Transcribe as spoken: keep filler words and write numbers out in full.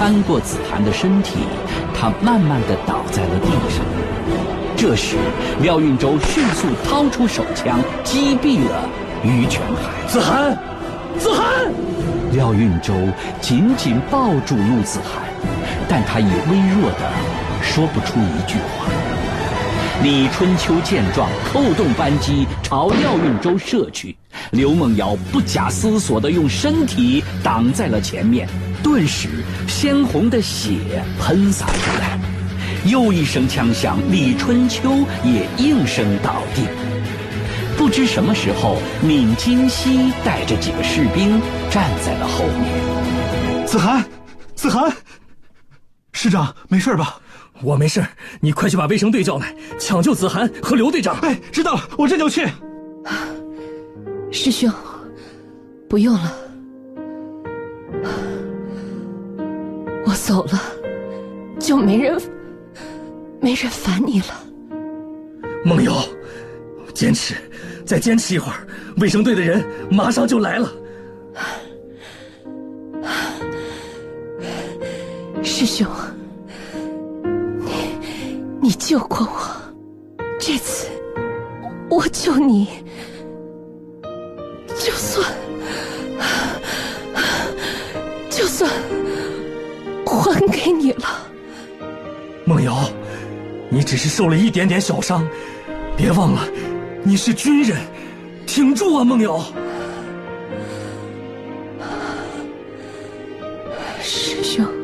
穿过子涵的身体，他慢慢地倒在了地上。这时，廖运周迅速掏出手枪，击毙了于全海。 子涵，子涵！ 廖运周紧紧抱住陆子涵，但他已微弱的说不出一句话。李春秋见状，扣动扳机朝廖运周射去。刘梦瑶不假思索地用身体挡在了前面，顿时鲜红的血喷洒出来。又一声枪响，李春秋也应声倒地。不知什么时候，闵金熙带着几个士兵站在了后面。 子涵，子涵，师长没事吧？ 我没事，你快去把卫生队叫来，抢救子涵和刘队长。 哎，知道了，我这就去。 师兄，不用了，我走了，就没人没人烦你了。 梦瑶，坚持，再坚持一会儿，卫生队的人马上就来了。 师兄，你你救过我，这次我救你，就算就算还给你了。 梦瑶，你只是受了一点点小伤，别忘了你是军人，挺住啊，梦瑶。 师兄。